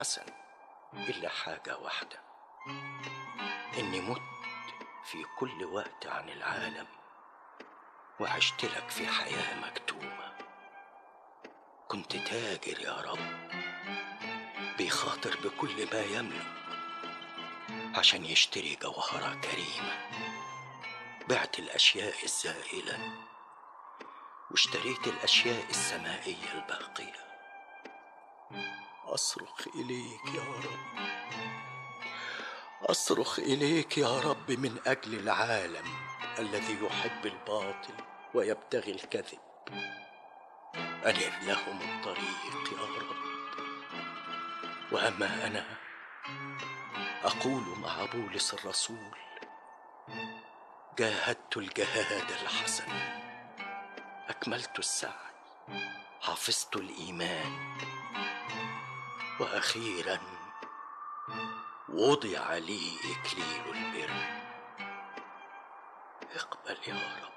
حسن إلا حاجة واحدة، إني مت في كل وقت عن العالم وعشت لك في حياة مكتومة. كنت تاجر يا رب بيخاطر بكل ما يملك عشان يشتري جوهرة كريمة. بعت الأشياء الزائلة واشتريت الأشياء السمائية الباقية. أصرخ إليك يا رب، أصرخ إليك يا رب من أجل العالم الذي يحب الباطل ويبتغي الكذب. أنر لهم الطريق يا رب. وأما أنا أقول مع بولس الرسول: جاهدت الجهاد الحسن، أكملت السعي، حفظت الإيمان، وأخيرا وضع لي إكليل البر. اقبل يا رب،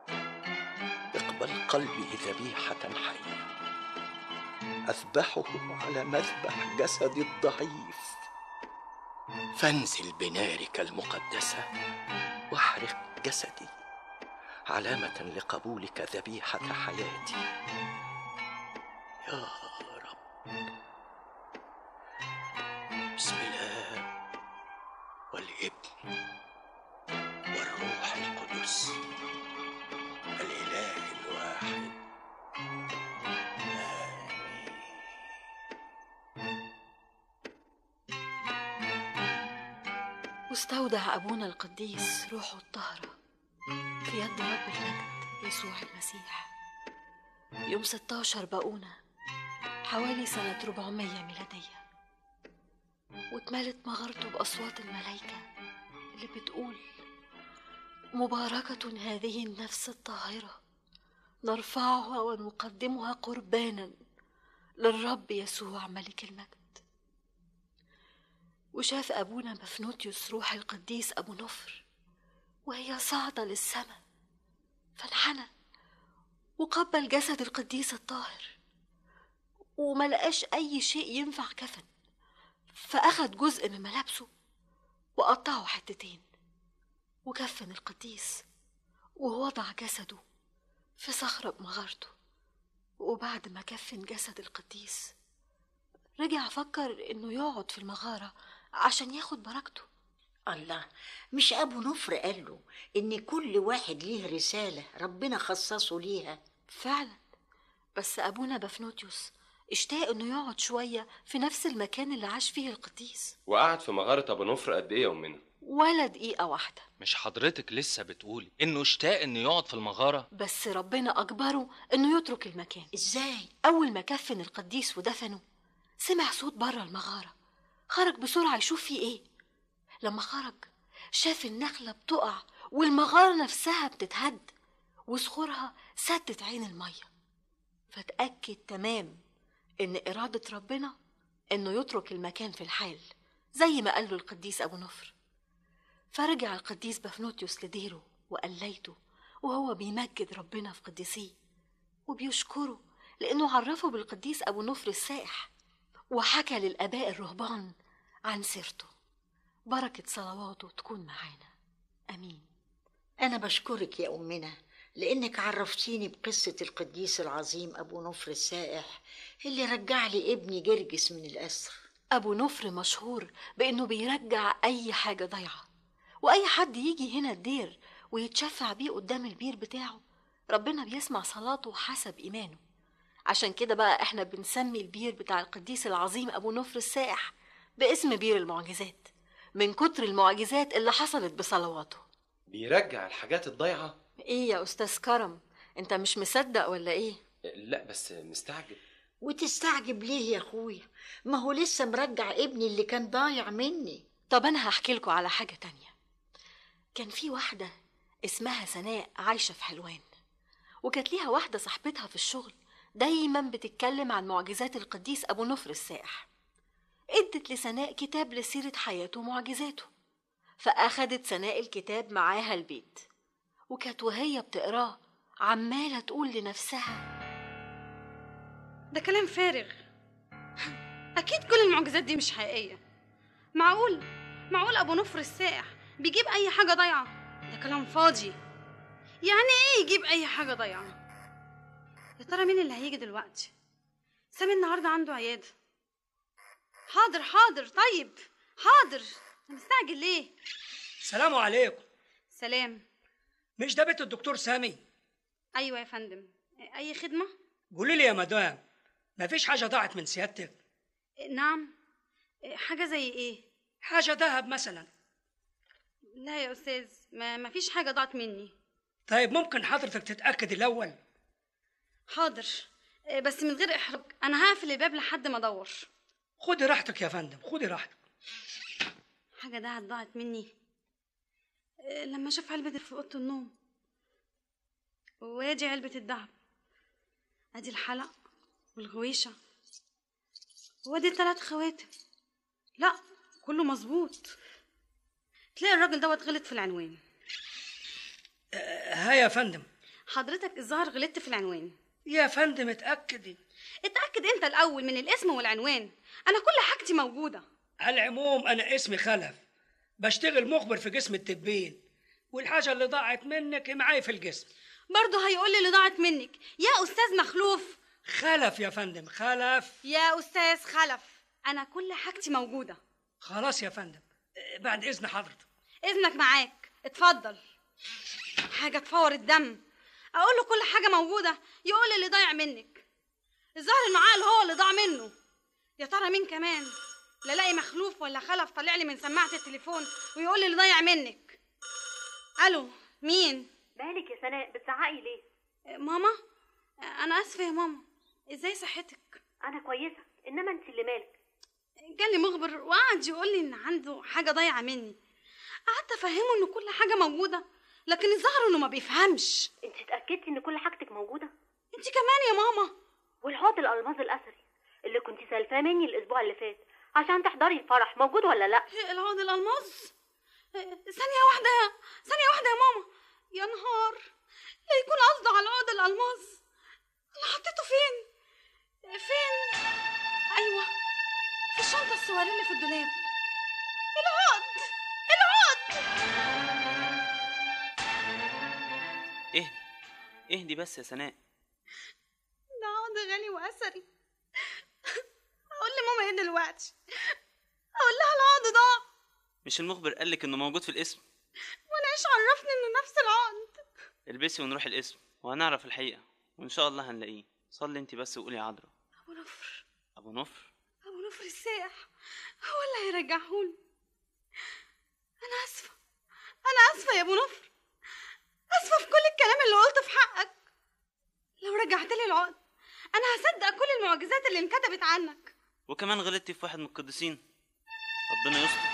اقبل قلبي ذبيحة حية أذبحه على مذبح جسدي الضعيف، فانزل بنارك المقدسة واحرق جسدي علامة لقبولك ذبيحة حياتي يا رب. بسم الله والابن والروح القدس الإله الواحد، آمين. واستودع أبونا القديس روحه الطاهرة في يد رب المجد يسوع المسيح يوم 16 باقونة حوالي سنة 400 ميلادية، واتملت مغارته بأصوات الملائكة اللي بتقول: مباركة هذه النفس الطاهرة، نرفعها ونقدمها قربانا للرب يسوع ملك المجد. وشاف أبونا بفنوتيوس روح القديس أبو نفر وهي صاعدة للسماء، فانحنى وقبل جسد القديس الطاهر وملقاش أي شيء ينفع كفن، فأخد جزء من ملابسه وقطعه حتتين وكفن القديس ووضع جسده في صخرة بمغارته. وبعد ما كفن جسد القديس رجع فكر إنه يقعد في المغارة عشان ياخد بركته. الله، مش أبو نفر قاله إن كل واحد ليه رسالة ربنا خصصه ليها؟ فعلا، بس أبونا بفنوتيوس اشتاق إنه يقعد شوية في نفس المكان اللي عاش فيه القديس. وقعد في مغارة أبو نفر قد إيه يومنا؟ ولا دقيقة واحدة. مش حضرتك لسه بتقولي إنه اشتاق إنه يقعد في المغارة؟ بس ربنا أجبره إنه يترك المكان. إزاي؟ أول ما كفن القديس ودفنه سمع صوت بره المغارة، خرج بسرعة يشوف فيه إيه. لما خرج شاف النخلة بتقع والمغارة نفسها بتتهد وصخورها سدت عين المية، فتأكد تمام إن إرادة ربنا إنه يترك المكان في الحال زي ما قاله القديس أبو نفر. فرجع القديس بفنوتيوس لديره وقليته وهو بيمجد ربنا في قديسيه وبيشكره لأنه عرفه بالقديس أبو نفر السائح، وحكى للآباء الرهبان عن سيرته. بركة صلواته تكون معانا، أمين. أنا بشكرك يا أمنا لأنك عرفتيني بقصة القديس العظيم أبو نفر السائح اللي رجع لي ابني جرجس من الأسر. أبو نفر مشهور بأنه بيرجع أي حاجة ضايعة، وأي حد يجي هنا الدير ويتشفع بيه قدام البير بتاعه ربنا بيسمع صلاته حسب إيمانه. عشان كده بقى احنا بنسمي البير بتاع القديس العظيم أبو نفر السائح باسم بير المعجزات من كتر المعجزات اللي حصلت بصلواته. بيرجع الحاجات الضايعة؟ ايه يا أستاذ كرم، انت مش مصدق ولا ايه؟ لا بس مستعجب. وتستعجب ليه يا أخويا؟ ما هو لسه مرجع ابني اللي كان ضايع مني. طب أنا هحكي لكم على حاجة تانية. كان في واحدة اسمها سناء عايشة في حلوان، وكانت ليها واحدة صاحبتها في الشغل دايما بتتكلم عن معجزات القديس أبو نفر السائح. ادت لسناء كتاب لسيرة حياته ومعجزاته، فأخدت سناء الكتاب معاها البيت، وكانت وهي بتقراه عمالة تقول لنفسها: ده كلام فارغ، اكيد كل المعجزات دي مش حقيقيه. معقول ابو نفر السائح بيجيب اي حاجه ضايعه؟ ده كلام فاضي. يعني ايه يجيب اي حاجه ضايعه؟ يا ترى مين اللي هيجي دلوقتي؟ سامي النهارده عنده عياده. حاضر طيب حاضر. انت مستعجل ليه؟ السلام عليكم. سلام. مش ده بيت الدكتور سامي؟ ايوه يا فندم. اي خدمه؟ قولي لي يا مدام، مفيش حاجه ضاعت من سيادتك؟ نعم. حاجه زي ايه؟ حاجه ذهب مثلا؟ لا يا استاذ، ما فيش حاجه ضاعت مني. طيب ممكن حضرتك تتاكد الاول؟ حاضر، بس من غير احراج. انا هقفل الباب لحد ما ادور. خدي راحتك يا فندم، خدي راحتك. حاجه ده ضاعت مني لما شاف علبه في اوضه النوم. وادي علبه الدهب، ادي الحلق والغويشه، وادي 3 خواتم. لا كله مظبوط. تلاقي الراجل دوت غلط في العنوان. ها يا فندم. حضرتك الظاهر غلطت في العنوان. يا فندم اتاكد انت الاول من الاسم والعنوان. انا كل حاجتي موجوده. على العموم انا اسمي خلف، بشتغل مخبر في قسم التدبين، والحاجه اللي ضاعت منك معاي في القسم. برضه هيقول لي اللي ضاعت منك يا استاذ مخلوف؟ خلف يا فندم، خلف. يا استاذ خلف، انا كل حاجتي موجوده. خلاص يا فندم، بعد اذن حضرتك. اذنك معاك، اتفضل. حاجه تفور الدم. اقول له كل حاجه موجوده يقول لي اللي ضايع منك. الظاهر انه عقل هو اللي ضاع منه. يا ترى مين كمان؟ لا الاقي مخلوف ولا خلف طلع لي من سماعه التليفون ويقول لي اللي ضايع منك. الو، مين؟ مالك يا سناء بتزعقي ليه؟ ماما، انا اسفه يا ماما. ازاي صحتك؟ انا كويسه، انما انت اللي مالك؟ جالي مخبر وقعد يقول لي ان عنده حاجه ضايعه مني. قعدت افهمه ان كل حاجه موجوده، لكن الظاهر انه ما بيفهمش. انت اتاكدتي ان كل حاجتك موجوده؟ انت كمان يا ماما. والحوض الالماظ الاثري اللي كنت سالفاه مني الاسبوع اللي فات عشان تحضري الفرح موجود ولا لا؟ العقد الالماظ؟ ثانيه واحده يا ماما. يا نهار، لا يكون قصده على العقد الالماظ. انا حطيته فين؟ ايوه، في الشنطه الصغيره اللي في الدولاب. العقد. اهدي بس يا سناء. ده عقد غالي واثري. اقول لماما ايه دلوقتي؟ اقول لها العقد ضاع؟ مش المخبر قالك انه موجود في القسم؟ وانا ايش عرفني انه نفس العقد؟ البسي ونروح القسم وهنعرف الحقيقه، وان شاء الله هنلاقيه. صلي انت بس وقولي عذرا. ابو نفر السائح هو اللي هيرجعهولي. انا اسفه يا ابو نفر. اسفه في كل الكلام اللي قلته في حقك. لو رجعت لي العقد انا هصدق كل المعجزات اللي انكتبت عنك. وكمان غلطتي في واحد من القديسين. ربنا يستر.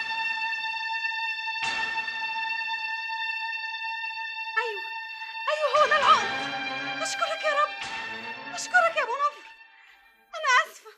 ايوه هو ده العقد. اشكرك يا رب، اشكرك يا ابو نفر. انا اسفه.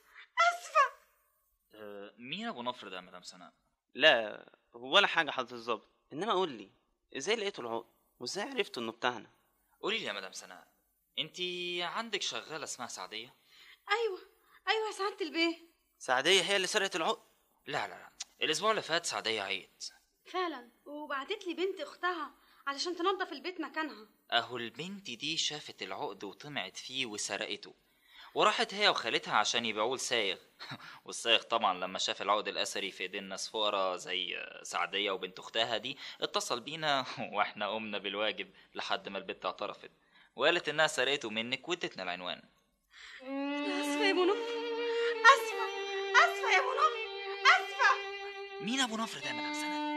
مين ابو نفر ده يا مدام سناء؟ لا ولا حاجه حضرة الظابط، انما قول لي ازاي لقيتوا العقد وازاي عرفتوا انه بتاعنا؟ قولي لي يا مدام سناء، انتي عندك شغاله اسمها سعديه؟ ايوه يا سعاده البيه. سعديه هي اللي سرقت العقد؟ لا، الاسبوع اللي فات سعديه عيت فعلا، وبعتت لي بنت اختها علشان تنظف البيت مكانها. اهو البنت دي شافت العقد وطمعت فيه وسرقته، وراحت هي وخالتها عشان يبيعوه لسايغ. والسايغ طبعا لما شاف العقد الاثري في ايدين ناس فقراء زي سعديه وبنت اختها دي اتصل بينا واحنا قمنا بالواجب لحد ما البنت اعترفت وقالت انها سرقته منك وادتنا العنوان. اسفه يا ابو نفر، اسفه يا ابو نفر، اسفه. مين ابو نفر ده يا مدام سناء؟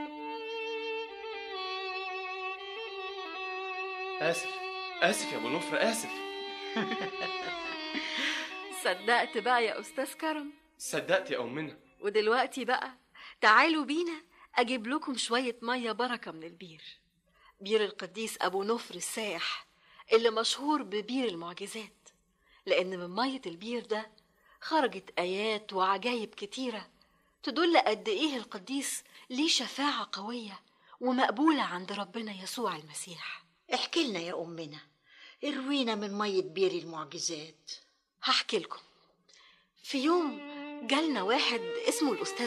اسف يا ابو نفر، اسف. صدقت بقى يا أستاذ كرم؟ صدقت يا أمنا. ودلوقتي بقى تعالوا بينا أجيب لكم شوية مية بركة من البير، بير القديس أبو نفر السائح اللي مشهور ببير المعجزات، لأن من مية البير ده خرجت آيات وعجائب كتيرة تدل قد إيه القديس ليه شفاعة قوية ومقبولة عند ربنا يسوع المسيح. احكي لنا يا أمنا، اروينا من مية بير المعجزات. هحكي لكم. في يوم جالنا واحد اسمه الأستاذ